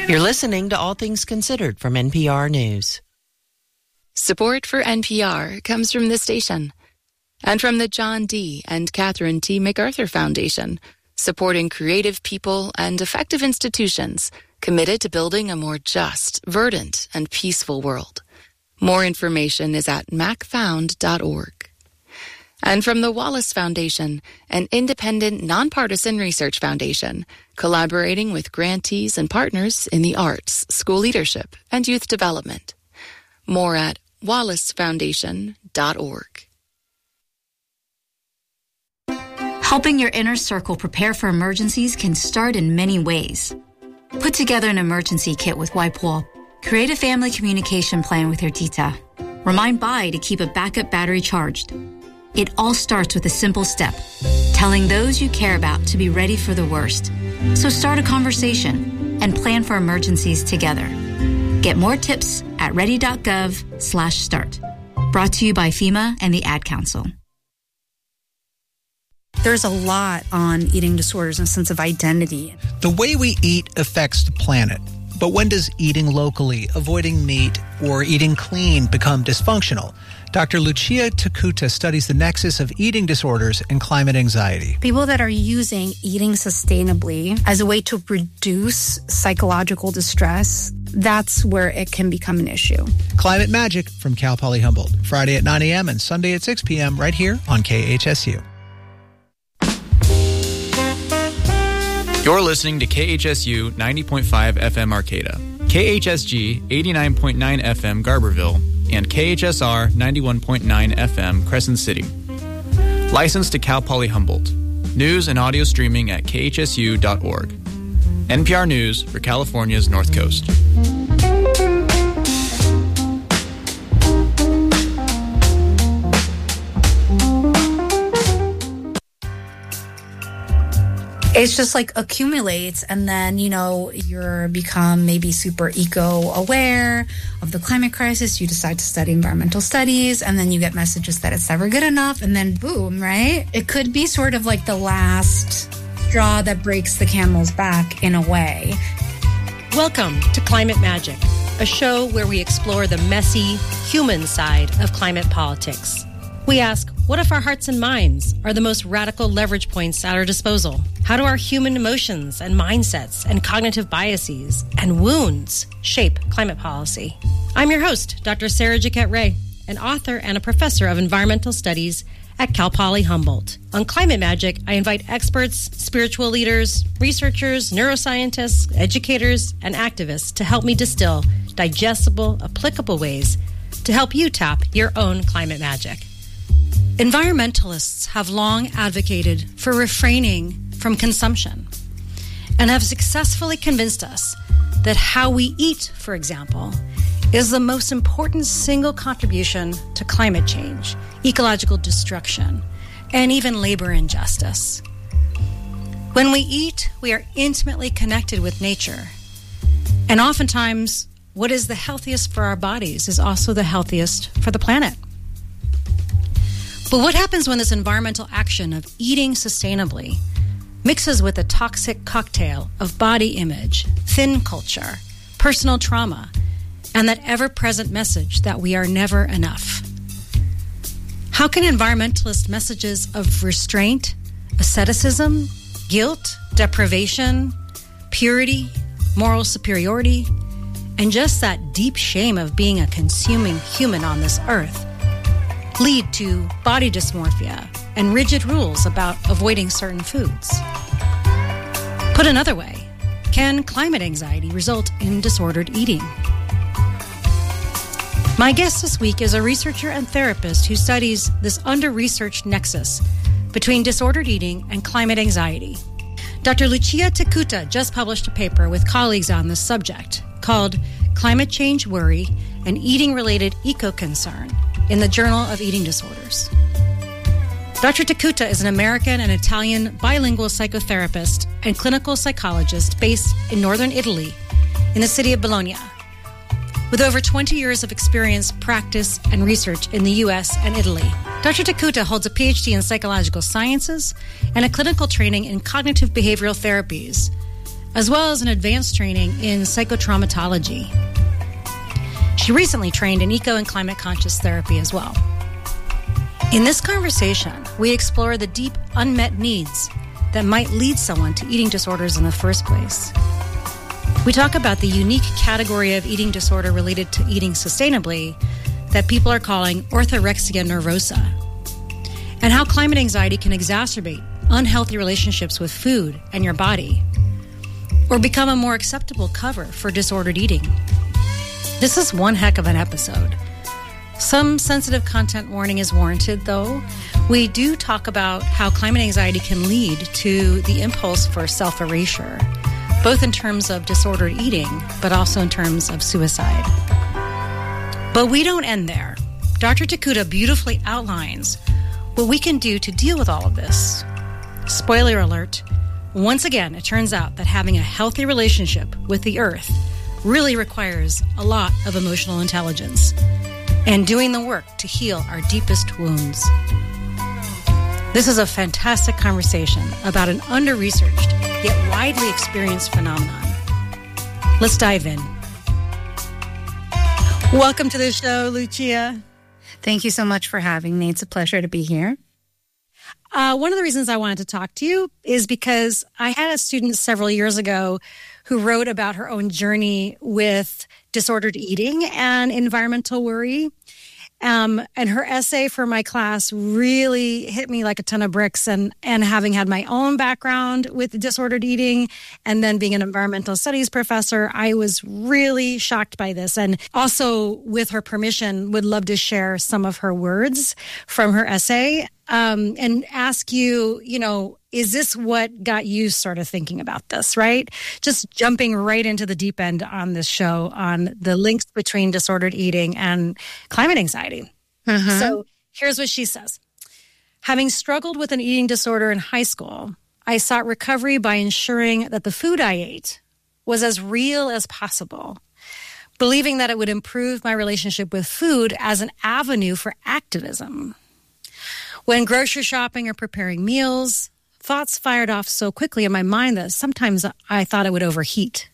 You're listening to All Things Considered from NPR News. Support for NPR comes from this station and from the John D. and Catherine T. MacArthur Foundation, supporting creative people and effective institutions committed to building a more just, verdant, and peaceful world. More information is at macfound.org. And from the Wallace Foundation, an independent, nonpartisan research foundation, collaborating with grantees and partners in the arts, school leadership, and youth development. More at wallacefoundation.org. Helping your inner circle prepare for emergencies can start in many ways. Put together an emergency kit with Wipewool. Create a family communication plan with your tita. Remind Bai to keep a backup battery charged. It all starts with a simple step, telling those you care about to be ready for the worst. So start a conversation and plan for emergencies together. Get more tips at ready.gov/start. Brought to you by FEMA and the Ad Council. There's a lot on eating disorders and a sense of identity. The way we eat affects the planet. But when does eating locally, avoiding meat, or eating clean become dysfunctional? Dr. Lucia Takuta studies the nexus of eating disorders and climate anxiety. People that are using eating sustainably as a way to reduce psychological distress, that's where it can become an issue. Climate Magic from Cal Poly Humboldt, Friday at 9 a.m. and Sunday at 6 p.m. right here on KHSU. You're listening to KHSU 90.5 FM Arcata, KHSG 89.9 FM Garberville, and KHSR 91.9 FM Crescent City. Licensed to Cal Poly Humboldt. News and audio streaming at khsu.org. NPR News for California's North Coast. It's just like accumulates, and then, you're become maybe super eco-aware of the climate crisis. You decide to study environmental studies, and then you get messages that it's never good enough, and then boom, right? It could be sort of like the last straw that breaks the camel's back in a way. Welcome to Climate Magic, a show where we explore the messy, human side of climate politics. We ask, what if our hearts and minds are the most radical leverage points at our disposal? How do our human emotions and mindsets and cognitive biases and wounds shape climate policy? I'm your host, Dr. Sarah Jaquette Ray, an author and a professor of environmental studies at Cal Poly Humboldt. On Climate Magic, I invite experts, spiritual leaders, researchers, neuroscientists, educators, and activists to help me distill digestible, applicable ways to help you tap your own climate magic. Environmentalists have long advocated for refraining from consumption and have successfully convinced us that how we eat, for example, is the most important single contribution to climate change, ecological destruction, and even labor injustice. When we eat, we are intimately connected with nature. And oftentimes, what is the healthiest for our bodies is also the healthiest for the planet. But what happens when this environmental action of eating sustainably mixes with a toxic cocktail of body image, thin culture, personal trauma, and that ever-present message that we are never enough? How can environmentalist messages of restraint, asceticism, guilt, deprivation, purity, moral superiority, and just that deep shame of being a consuming human on this earth lead to body dysmorphia and rigid rules about avoiding certain foods? Put another way, can climate anxiety result in disordered eating? My guest this week is a researcher and therapist who studies this under-researched nexus between disordered eating and climate anxiety. Dr. Lucia Takuta just published a paper with colleagues on this subject called Climate Change Worry and Eating-Related Eco-Concern in the Journal of Eating Disorders. Dr. Takuta is an American and Italian bilingual psychotherapist and clinical psychologist based in northern Italy in the city of Bologna. With over 20 years of experience, practice, and research in the U.S. and Italy, Dr. Takuta holds a PhD in psychological sciences and a clinical training in cognitive behavioral therapies, as well as an advanced training in psychotraumatology. She recently trained in eco and climate conscious therapy as well. In this conversation, we explore the deep unmet needs that might lead someone to eating disorders in the first place. We talk about the unique category of eating disorder related to eating sustainably that people are calling orthorexia nervosa, and how climate anxiety can exacerbate unhealthy relationships with food and your body, or become a more acceptable cover for disordered eating. This is one heck of an episode. Some sensitive content warning is warranted, though. We do talk about how climate anxiety can lead to the impulse for self-erasure, both in terms of disordered eating, but also in terms of suicide. But we don't end there. Dr. Takuta beautifully outlines what we can do to deal with all of this. Spoiler alert, once again, it turns out that having a healthy relationship with the earth really requires a lot of emotional intelligence and doing the work to heal our deepest wounds. This is a fantastic conversation about an under-researched yet widely experienced phenomenon. Let's dive in. Welcome to the show, Lucia. Thank you so much for having me. It's a pleasure to be here. One of the reasons I wanted to talk to you is because I had a student several years ago who wrote about her own journey with disordered eating and environmental worry. And her essay for my class really hit me like a ton of bricks. And having had my own background with disordered eating and then being an environmental studies professor, I was really shocked by this. And also, with her permission, would love to share some of her words from her essay and ask you, is this what got you sort of thinking about this, right? Just jumping right into the deep end on this show on the links between disordered eating and climate anxiety. Mm-hmm. So here's what she says. Having struggled with an eating disorder in high school, I sought recovery by ensuring that the food I ate was as real as possible, believing that it would improve my relationship with food as an avenue for activism. When grocery shopping or preparing meals, thoughts fired off so quickly in my mind that sometimes I thought it would overheat.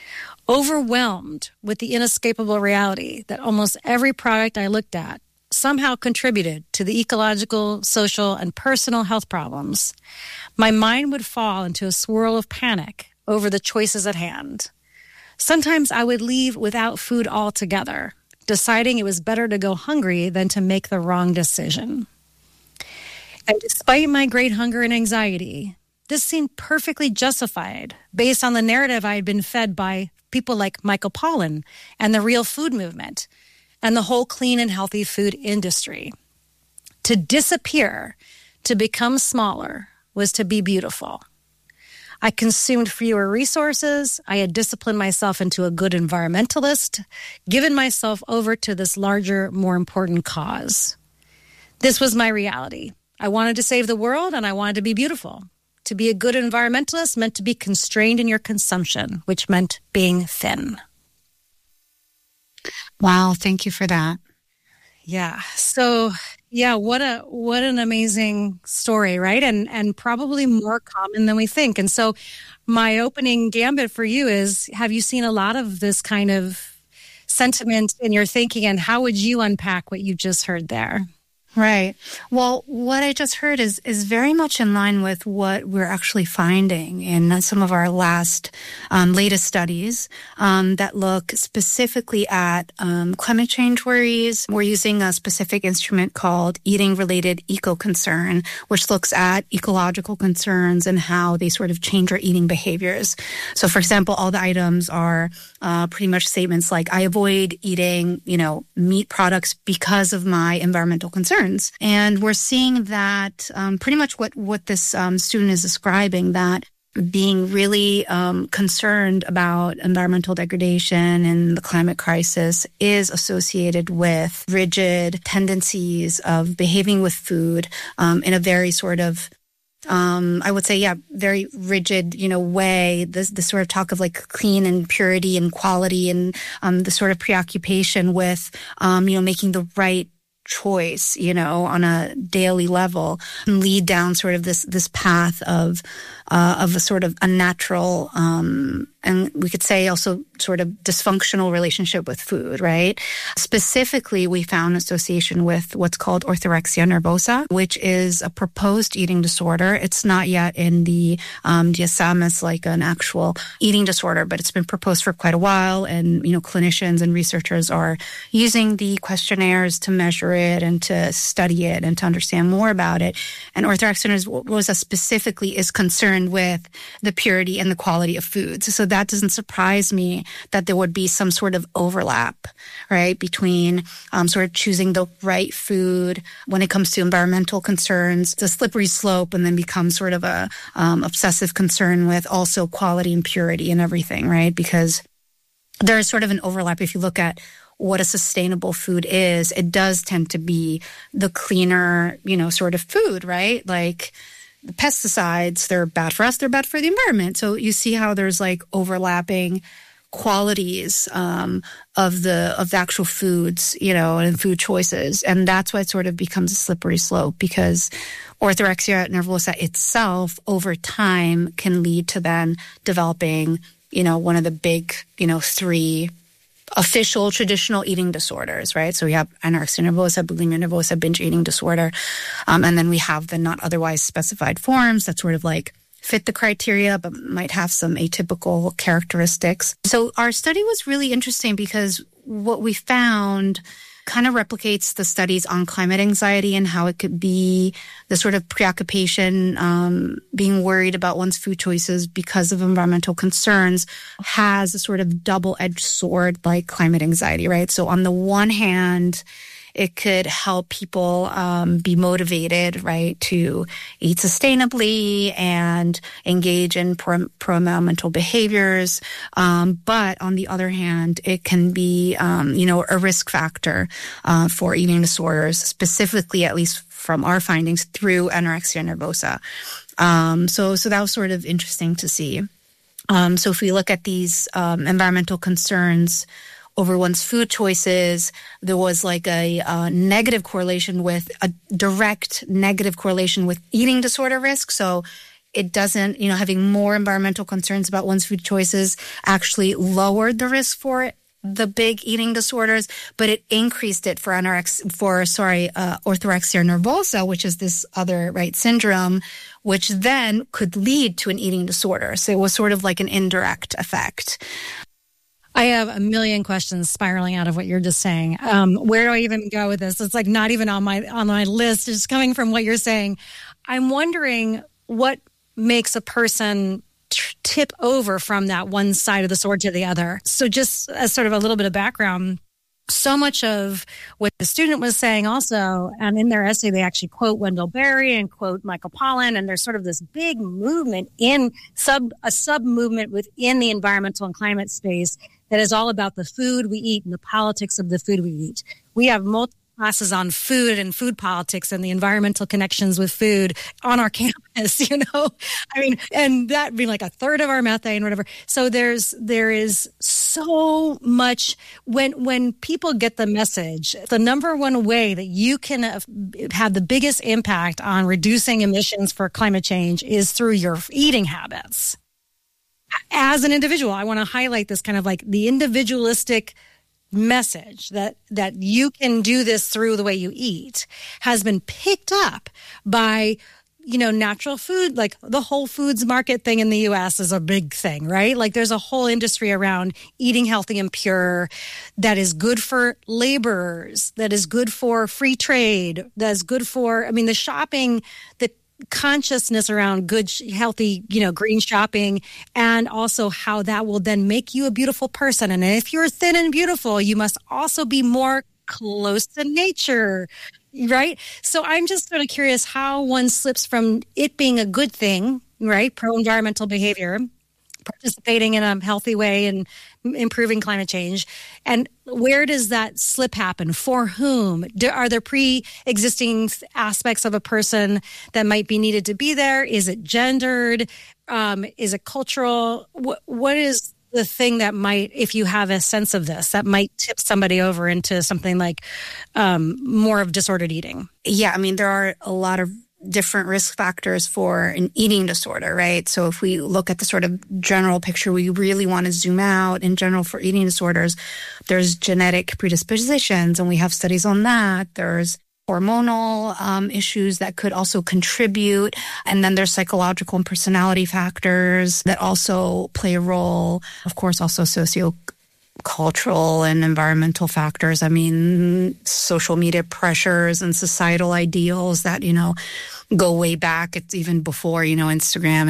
Overwhelmed with the inescapable reality that almost every product I looked at somehow contributed to the ecological, social, and personal health problems, my mind would fall into a swirl of panic over the choices at hand. Sometimes I would leave without food altogether, deciding it was better to go hungry than to make the wrong decision. And despite my great hunger and anxiety, this seemed perfectly justified based on the narrative I had been fed by people like Michael Pollan and the Real Food Movement and the whole clean and healthy food industry. To disappear, to become smaller, was to be beautiful. I consumed fewer resources. I had disciplined myself into a good environmentalist, given myself over to this larger, more important cause. This was my reality. I wanted to save the world and I wanted to be beautiful. To be a good environmentalist meant to be constrained in your consumption, which meant being thin. Wow, thank you for that. Yeah. So, what an amazing story, right? And probably more common than we think. And so my opening gambit for you is, have you seen a lot of this kind of sentiment in your thinking, and how would you unpack what you just heard there? Right. Well, what I just heard is very much in line with what we're actually finding in some of our latest studies that look specifically at climate change worries. We're using a specific instrument called Eating-Related Eco-Concern, which looks at ecological concerns and how they sort of change our eating behaviors. So, for example, all the items are pretty much statements like, I avoid eating, meat products because of my environmental concerns. And we're seeing that pretty much what this student is describing, that being really concerned about environmental degradation and the climate crisis is associated with rigid tendencies of behaving with food in a very sort of I would say, very rigid, way, this sort of talk of like clean and purity and quality and the sort of preoccupation with, making the right choice, on a daily level, and lead down sort of this path of a sort of unnatural, and we could say also sort of dysfunctional relationship with food, right? Specifically, we found association with what's called orthorexia nervosa, which is a proposed eating disorder. It's not yet in the DSM as like an actual eating disorder, but it's been proposed for quite a while. And, clinicians and researchers are using the questionnaires to measure it and to study it and to understand more about it. And orthorexia nervosa specifically is concerned with the purity and the quality of foods. So that doesn't surprise me that there would be some sort of overlap, right, between sort of choosing the right food when it comes to environmental concerns, the slippery slope, and then becomes sort of a obsessive concern with also quality and purity and everything, right? Because there's sort of an overlap. If you look at what a sustainable food is, it does tend to be the cleaner, sort of food, right? Like the pesticides, they're bad for us, they're bad for the environment. So you see how there's like overlapping qualities of the actual foods, and food choices. And that's why it sort of becomes a slippery slope, because orthorexia nervosa itself over time can lead to then developing, one of the big, 3 official traditional eating disorders, right? So we have anorexia nervosa, bulimia nervosa, binge eating disorder. And then we have the not otherwise specified forms that sort of like fit the criteria, but might have some atypical characteristics. So our study was really interesting because what we found kind of replicates the studies on climate anxiety and how it could be the sort of preoccupation, being worried about one's food choices because of environmental concerns has a sort of double-edged sword like climate anxiety, right? So on the one hand, it could help people be motivated, right, to eat sustainably and engage in pro-environmental behaviors. But on the other hand, it can be, a risk factor for eating disorders, specifically, at least from our findings, through anorexia nervosa. So that was sort of interesting to see. So if we look at these environmental concerns over one's food choices, there was like a negative correlation with a direct negative correlation with eating disorder risk. So it doesn't, having more environmental concerns about one's food choices actually lowered the risk for the big eating disorders, but it increased it for orthorexia nervosa, which is this other syndrome, which then could lead to an eating disorder. So it was sort of like an indirect effect. I have a million questions spiraling out of what you're just saying. Where do I even go with this? It's like not even on my list. It's coming from what you're saying. I'm wondering what makes a person tip over from that one side of the sword to the other. So just as sort of a little bit of background, so much of what the student was saying also, and in their essay, they actually quote Wendell Berry and quote Michael Pollan, and there's sort of this big movement a sub-movement within the environmental and climate space that is all about the food we eat and the politics of the food we eat. We have multiple classes on food and food politics and the environmental connections with food on our campus, and that being like a third of our methane, whatever. So there is so much when people get the message, the number one way that you can have the biggest impact on reducing emissions for climate change is through your eating habits. As an individual, I want to highlight this kind of like the individualistic message that you can do this through the way you eat has been picked up by, natural food, like the Whole Foods market thing in the U.S. is a big thing, right? Like there's a whole industry around eating healthy and pure that is good for laborers, that is good for free trade, that is good for, the shopping, the consciousness around good, healthy, green shopping, and also how that will then make you a beautiful person. And if you're thin and beautiful, you must also be more close to nature, right? So I'm just sort of curious how one slips from it being a good thing, right? Pro-environmental behavior, participating in a healthy way and improving climate change. And where does that slip happen? For whom? Are there pre-existing aspects of a person that might be needed to be there? Is it gendered? Is it cultural? What is the thing that might, if you have a sense of this, that might tip somebody over into something like more of disordered eating? Yeah, I mean, there are a lot of different risk factors for an eating disorder, right? So if we look at the sort of general picture, we really want to zoom out. In general, for eating disorders, there's genetic predispositions, and we have studies on that. There's hormonal issues that could also contribute. And then there's psychological and personality factors that also play a role. Of course, also sociocultural and environmental factors. I mean, social media pressures and societal ideals that, go way back. It's even before, Instagram